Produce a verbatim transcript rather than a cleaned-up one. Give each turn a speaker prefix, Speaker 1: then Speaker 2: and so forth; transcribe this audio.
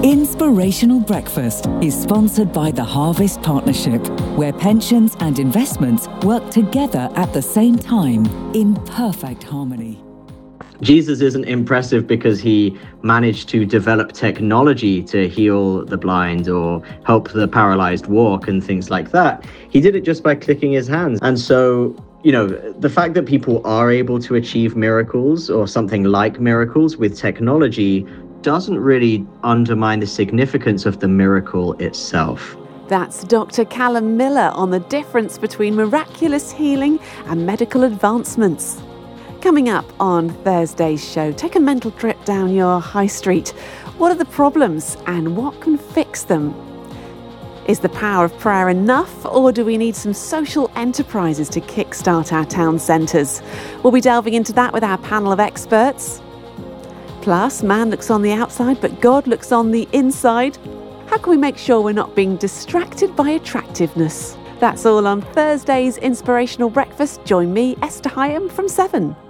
Speaker 1: Inspirational Breakfast is sponsored by the Harvest Partnership, where pensions and investments work together at the same time in perfect harmony.
Speaker 2: Jesus isn't impressive because he managed to develop technology to heal the blind or help the paralyzed walk and things like that. He did it just by clicking his hands. And so, you know, the fact that people are able to achieve miracles or something like miracles with technology doesn't really undermine the significance of the miracle itself.
Speaker 3: That's Doctor Callum Miller on the difference between miraculous healing and medical advancements. Coming up on Thursday's show, take a mental trip down your high street. What are the problems and what can fix them? Is the power of prayer enough, or do we need some social enterprises to kickstart our town centres? We'll be delving into that with our panel of experts. Plus, man looks on the outside, but God looks on the inside. How can we make sure we're not being distracted by attractiveness? That's all on Thursday's Inspirational Breakfast. Join me, Esther Hyam, from seven.